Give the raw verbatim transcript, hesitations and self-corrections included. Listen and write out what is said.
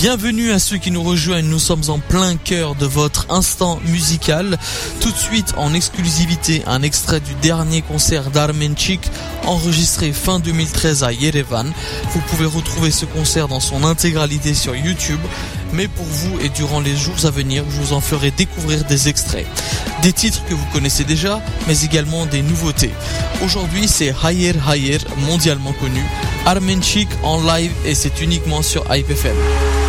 Bienvenue à ceux qui nous rejoignent, nous sommes en plein cœur de votre instant musical. Tout de suite, en exclusivité, un extrait du dernier concert d'Armenchik, enregistré fin deux mille treize à Yerevan. Vous pouvez retrouver ce concert dans son intégralité sur YouTube, mais pour vous et durant les jours à venir, je vous en ferai découvrir des extraits. Des titres que vous connaissez déjà, mais également des nouveautés. Aujourd'hui, c'est Hayer Hayer, mondialement connu, Armenchik en live et c'est uniquement sur Hype F M.